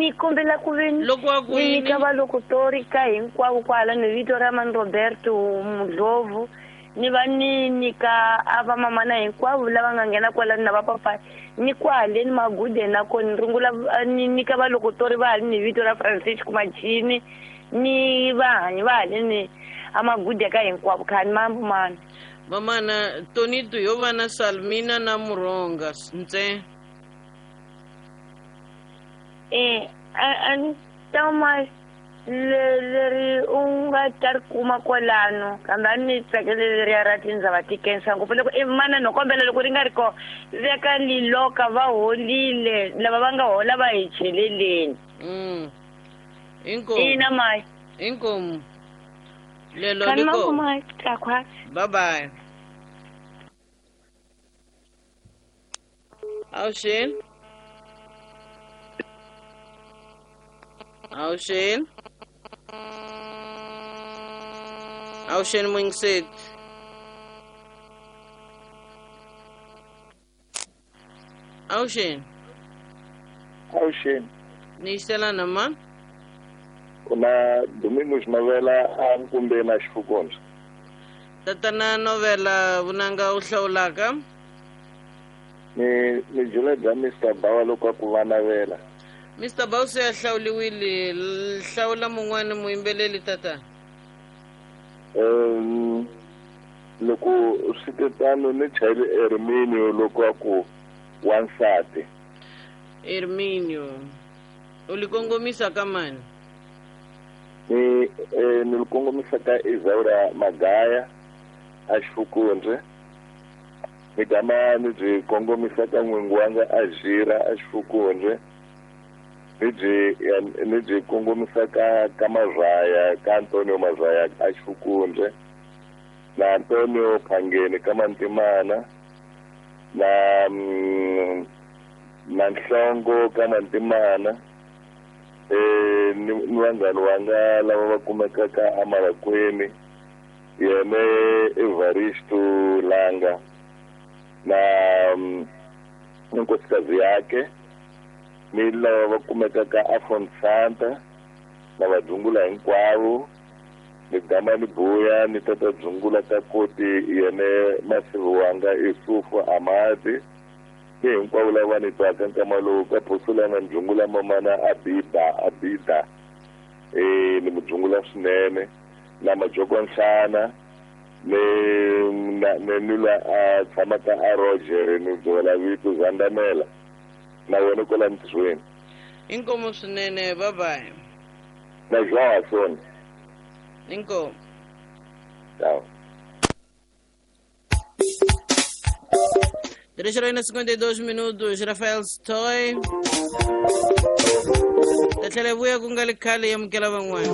ni kombela ku ve loko wa ku ni yini nyika valokutori ka hinkwavo kwala ni vito ra mani Roberto Mudlovu ni va ni nyika ava mamana hinkwavo lava nga nghena kwala na vapapa ni kwale ni magude nako ni rungula ni nyika valokutori va hali ni vito ra Francisco Machini ni vahanyi va hali ni amagude ka hinkwavo khani mambo mani mamana Tonito yo va na Salmina na Muronga ntse ani tama leri u nga ta ri kuma kwalano kambe a ni tsakele leriya ra tindzava ti kensa ngopfu loko mana no kombela loko ri nga ri ko veka liloka va holile lava va nga hola va hi cheleleni inkomu ina mai inkomu lelo khani liko mambo mai tlakhwa bye bye Aushin Aushin Mungsit Aushin ni stela nama kuna Domingos Novela a nkumbe na xifukondzo tatana novela vunanga u hlawulaka ni jule bya Mr. Bawa loko ku va navela Mr. Bausi ya hlawuliwile hlawula mun'wana muyimbeleli tata loko switetano ni chayile Herminio loko a ku wansati Herminio ulikongomisa ka mani ni likongomisa ka Isaura Magaya a xifukundze ni gama ni byi kongomisa ka N'wingwanga a Jira a xifukundze ni byi kongomisa ka Mazaya ka Antonio Mazaya a xifukundze na Antonio Phangeni ka Mantimana na Nhlongo ka Mantimana ni vanghani wanga lava va kumekaka eMalakweni yene Evaristo Langa na nkosikazi yake ni lava va kumekaka Afonsanta na vadzungula hinkwavo ni gama ni buya ni tata dzungula ta koti yene Masivi wanga Isufu Amati ni hinkwavo lava ni twaka nkama lowu ka phosula na ndzungula mamana Abida ni mudzungula swinene na Majoko Nhlana ni la a tshamaka a Roger ni byela vito Zandamela na wena kola ntirhweni inkomu swinene bye bye na João Asoni inkomu ciao 3:52 minutos Rafael Stoy tatlhela vuya ku nga li khale yamukela van'wana